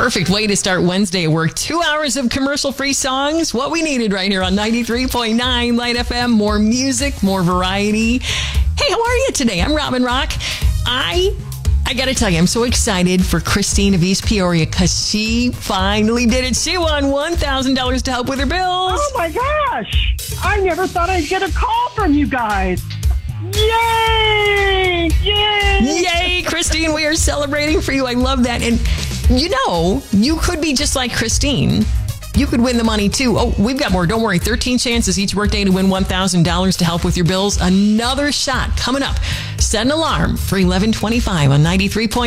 Perfect way to start Wednesday at work. 2 hours of commercial-free songs. What we needed right here on 93.9 Light FM. More music, more variety. Hey, how are you today? I'm Robin Rock. I got to tell you, I'm so excited for Christine of East Peoria because she finally did it. She won $1,000 to help with her bills. Oh, my gosh. I never thought I'd get a call from you guys. Yay! Yay! Yay, Christine. We are celebrating for you. I love that. And, you know, you could be just like Christine. You could win the money, too. Oh, we've got more. Don't worry. 13 chances each workday to win $1,000 to help with your bills. Another shot coming up. Set an alarm for 11:25 on 93.